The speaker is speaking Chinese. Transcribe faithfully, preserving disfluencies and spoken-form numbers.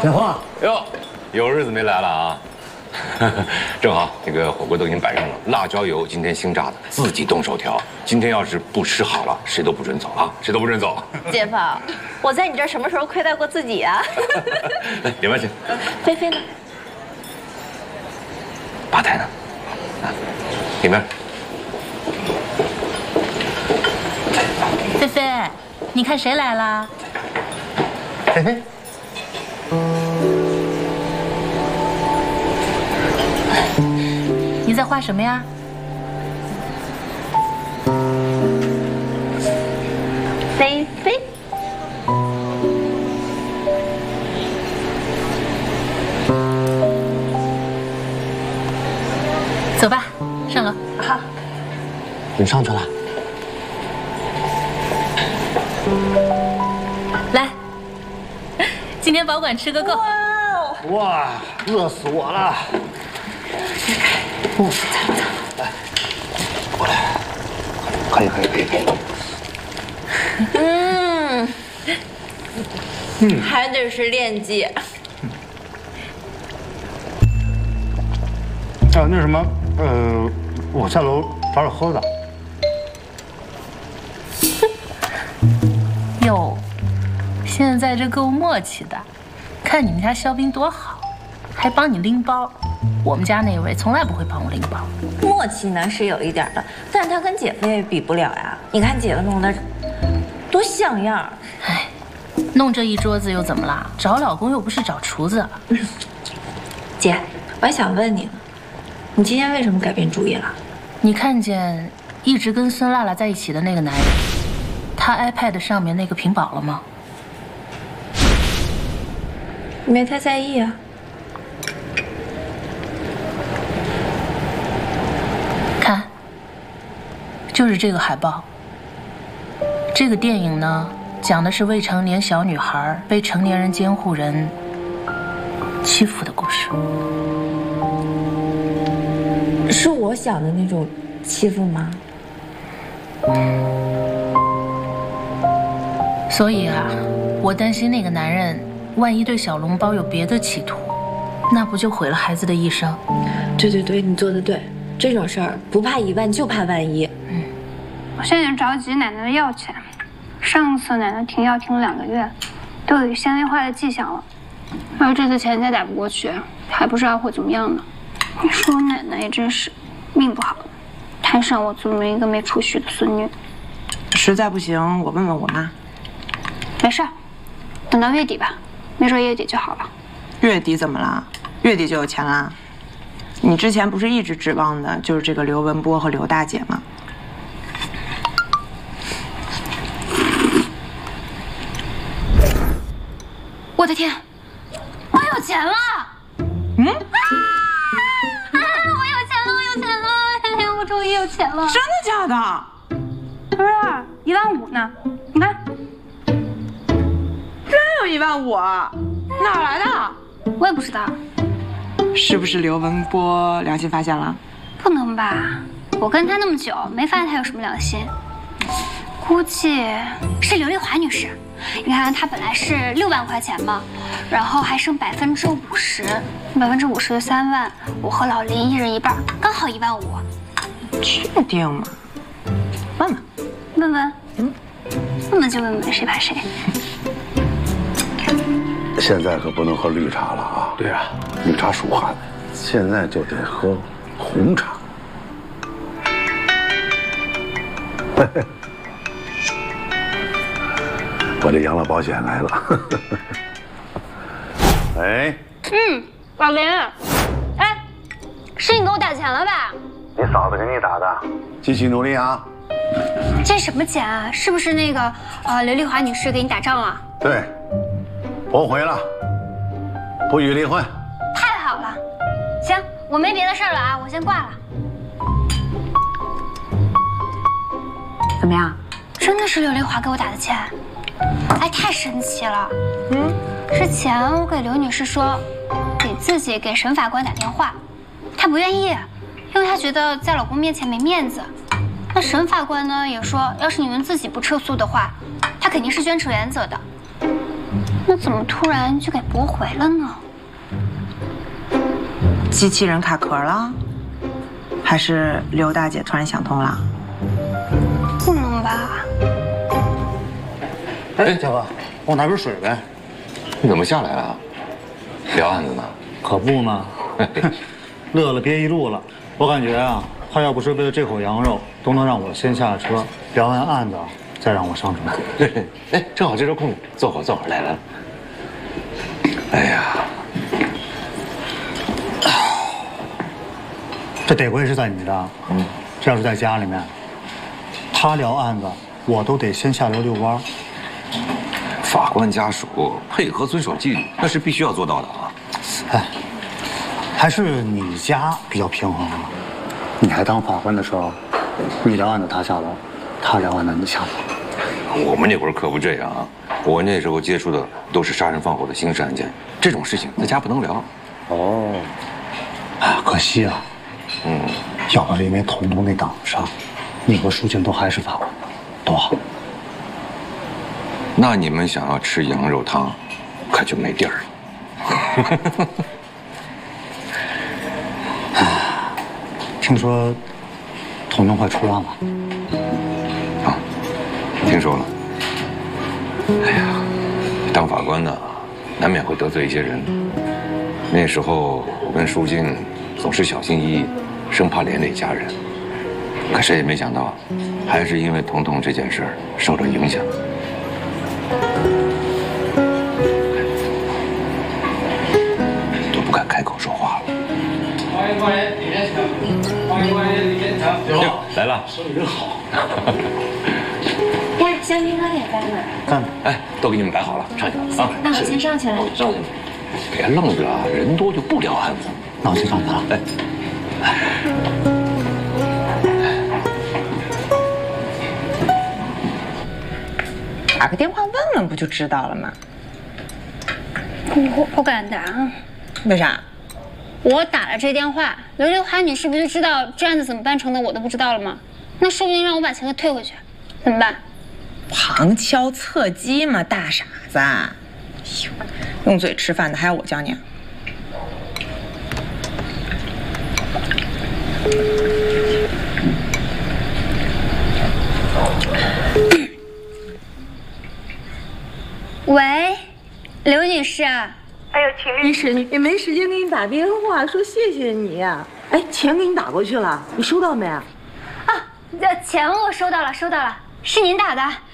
小花， 哟，有日子没来了啊！正好那个火锅都已经摆上了，辣椒油今天新炸的，自己动手调。今天要是不吃好了，谁都不准走啊！谁都不准走。 姐夫，我在你这儿什么时候亏待过自己啊？ 来，里面去。 菲菲呢？ 吧台呢？啊，里面。 菲菲，你看谁来了？ 菲菲。 你在画什么呀？ 菲菲， 走吧，上楼。 好。 你上去了？ 来，今天保管吃个够。 哇，饿死我了！ 走走走， 来，过来，可以可以可以可以。 嗯，嗯，还得是练技。 啊，那什么，呃，我下楼找点喝的。 哟，现在这够默契的，看你们家肖斌多好，还帮你拎包。 我们家那位从来不会帮我拎包， 默契呢是有一点的，但是他跟姐夫也比不了呀。你看姐夫弄的多像样。 哎，弄这一桌子又怎么啦？找老公又不是找厨子。 姐，我还想问你呢，你今天为什么改变主意了？ 你看见一直跟孙辣辣在一起的那个男人，他 iPad 上面那个屏保了吗？ 你没太在意啊。 看，就是这个海报。这个电影呢，讲的是未成年小女孩被成年人监护人欺负的故事。 是我想的那种欺负吗？ 所以啊，我担心那个男人万一对小笼包有别的企图，那不就毁了孩子的一生？ 对对对，你做的对。 这种事儿不怕一万就怕万一。 嗯，我现在着急奶奶的药钱，上次奶奶停药停了两个月，都有纤维化的迹象了。要是这次钱再打不过去，还不知道会怎么样呢。你说我奶奶也真是命不好，摊上我这么一个没储蓄的孙女。 实在不行，我问问我妈。 没事，等到月底吧，没准月底就好了。 月底怎么了？月底就有钱啦？ 你之前不是一直指望的就是这个刘文波和刘大姐吗？ 我的天，我有钱了！嗯，啊，我有钱了，我有钱了！哎呀，我终于有钱了！ 真的假的？ 不是，一万五呢？你看， 真有一万五，哪来的？ 我也不知道。 是不是刘文波良心发现了？ 不能吧，我跟他那么久，没发现他有什么良心。估计是刘丽华女士。你看，她本来是六万块钱嘛，然后还剩百分之五十，百分之五十的三万，我和老林一人一半，刚好一万五。 确定吗？问问， 问问，嗯，问问就问问，谁怕谁？ 现在可不能喝绿茶了啊！ 对啊， 绿茶属寒，现在就得喝红茶。我这养老保险来了。喂。 嗯，老林，哎，是你给我打钱了吧？ 你嫂子给你打的，继续努力啊！ 这什么钱啊？是不是那个呃刘丽华女士给你打仗了？ 对。 驳回了，不予离婚。 太好了，行，我没别的事儿了啊，我先挂了。 怎么样？ 真的是刘丽华给我打的钱，哎，太神奇了。嗯，之前我给刘女士说，给自己给沈法官打电话，她不愿意，因为她觉得在老公面前没面子。那沈法官呢也说，要是你们自己不撤诉的话，他肯定是宣扯原则的。 那怎么突然就给驳回了呢？ 机器人卡壳了，还是刘大姐突然想通了？ 不能吧？ 哎，小哥，我拿瓶水呗。 你怎么下来了？聊案子呢？ 可不嘛，乐了憋一路了。我感觉啊，他要不是为了这口羊肉，都能让我先下车聊完案子，再让我上车。 哎，正好这周空着，坐会儿坐会儿，来来来。哎呀， 这得亏是在你这，嗯，这要是在家里面，他聊案子，我都得先下楼遛弯。 法官家属配合遵守纪律，那是必须要做到的啊。 哎，还是你家比较平衡啊。你还当法官的时候，你聊案子他下楼，他聊案子你下楼。 我们那会儿可不这样啊！我那时候接触的都是杀人放火的刑事案件，这种事情在家不能聊。 哦，啊，可惜啊。 嗯， 要不是因为彤彤那档上，你和淑静都还是法官呢，多好。 那你们想要吃羊肉汤，可就没地儿了。 听说彤彤快出案了。 啊，听说了。哎呀，当法官的难免会得罪一些人。那时候我跟淑静总是小心翼翼，生怕连累家人。可谁也没想到，还是因为彤彤这件事儿受了影响。都不敢开口说话了。欢迎光临里面请。欢迎光临里面请。哟，来了，手里真好。 呀，香槟喝点在呢。 干。 哎，都给你们摆好了，上去了啊。 那我先上去了。 上去。别愣着啊，人多就不聊案子。 那我先上去了。哎。 打个电话问问不就知道了吗？ 我不敢打。 为啥？ 我打了这电话，刘刘海女士不就知道这案子怎么办成的，我都不知道了吗？那说不定让我把钱给退回去，怎么办？ 旁敲侧击嘛，大傻子！哎呦，用嘴吃饭的还要我教你啊？ 喂，刘女士。 哎呦，秦律师，也没时间给你打电话，说谢谢你。哎，钱给你打过去了，你收到没啊？ 啊，钱我收到了，收到了，是您打的。